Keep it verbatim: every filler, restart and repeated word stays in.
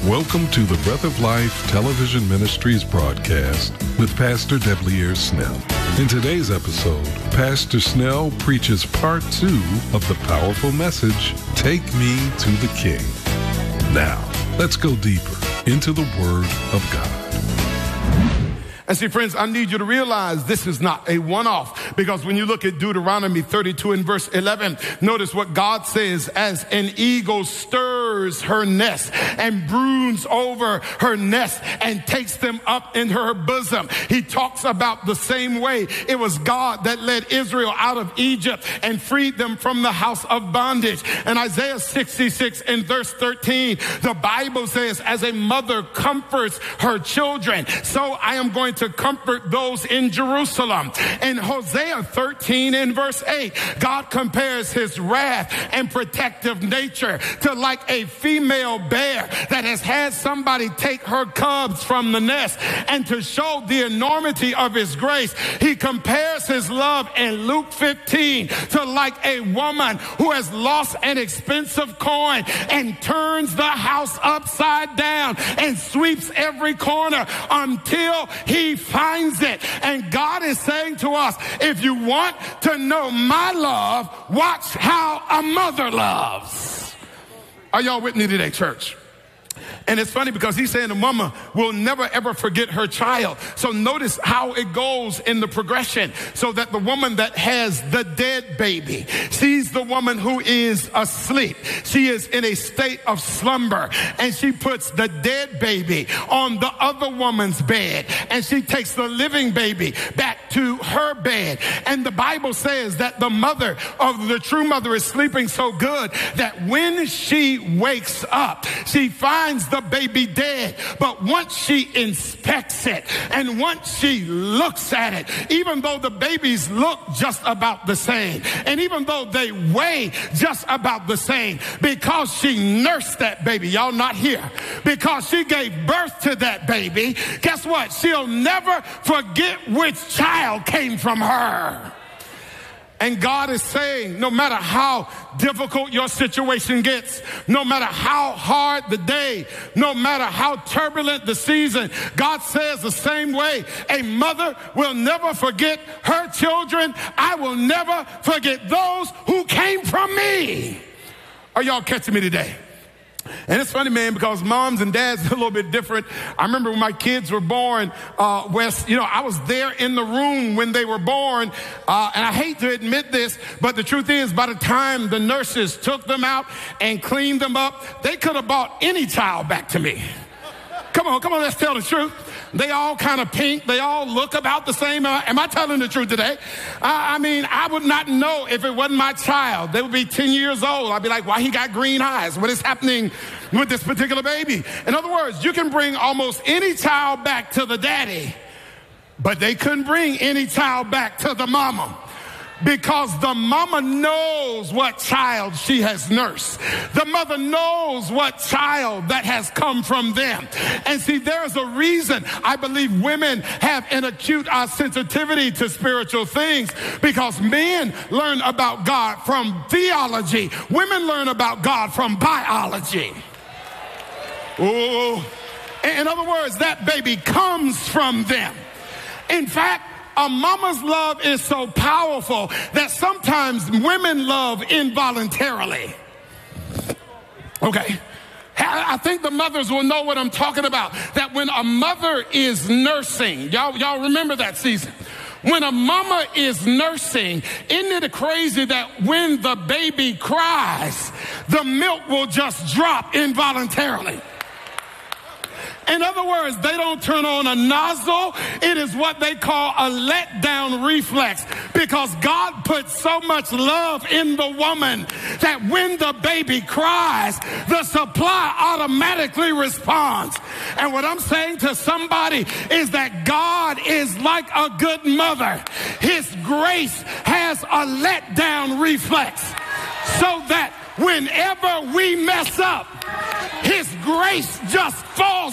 Welcome to the Breath of Life Television Ministries broadcast with Pastor Deblier Snell. In today's episode, Pastor Snell preaches part two of the powerful message, Take Me to the King. Now, let's go deeper into the Word of God. And see, friends, I need you to realize this is not a one-off, because when you look at Deuteronomy thirty-two and verse eleven, notice what God says: as an eagle stirs her nest and broods over her nest and takes them up in her bosom. He talks about the same way it was God that led Israel out of Egypt and freed them from the house of bondage. And Isaiah sixty-six and verse thirteen, the Bible says, as a mother comforts her children, so I am going to to comfort those in Jerusalem. In Hosea thirteen and verse eight, God compares his wrath and protective nature to like a female bear that has had somebody take her cubs from the nest. And to show the enormity of his grace, he compares his love in Luke fifteen to like a woman who has lost an expensive coin and turns the house upside down and sweeps every corner until he finds it. And God is saying to us, if you want to know my love, watch how a mother loves. Are y'all with me today, church? And it's funny because he's saying the mama will never ever forget her child. So notice how it goes in the progression, so that the woman that has the dead baby sees the woman who is asleep. She is in a state of slumber, and she puts the dead baby on the other woman's bed, and she takes the living baby back to her bed. And the Bible says that the mother of the true mother is sleeping so good that when she wakes up, she finds the baby dead. But once she inspects it and once she looks at it, even though the babies look just about the same, and even though they weigh just about the same, because she nursed that baby, y'all not here, because she gave birth to that baby, guess what? She'll never forget which child came from her. And God is saying, no matter how difficult your situation gets, no matter how hard the day, no matter how turbulent the season, God says the same way. A mother will never forget her children. I will never forget those who came from me. Are y'all catching me today? And it's funny, man, because moms and dads are a little bit different. I remember when my kids were born, uh, Wes, you know, I was there in the room when they were born. Uh, and I hate to admit this, but the truth is, by the time the nurses took them out and cleaned them up, they could have brought any child back to me. Come on, come on, let's tell the truth. They all kind of pink. They all look about the same. Uh, am I telling the truth today? Uh, I mean, I would not know if it wasn't my child. They would be ten years old. I'd be like, why he got green eyes? What is happening with this particular baby? In other words, you can bring almost any child back to the daddy, but they couldn't bring any child back to the mama. Because the mama knows what child she has nursed. The mother knows what child that has come from them. And see, there's a reason I believe women have an acute uh, sensitivity to spiritual things, because men learn about God from theology. Women learn about God from biology. Oh, in other words, that baby comes from them. In fact, a mama's love is so powerful that sometimes women love involuntarily. Okay. I think the mothers will know what I'm talking about. That when a mother is nursing, y'all, y'all remember that season? When a mama is nursing, isn't it crazy that when the baby cries, the milk will just drop involuntarily? In other words, they don't turn on a nozzle. It is what they call a letdown reflex, because God put so much love in the woman that when the baby cries, the supply automatically responds. And what I'm saying to somebody is that God is like a good mother. His grace has a letdown reflex, so that whenever we mess up, his grace just falls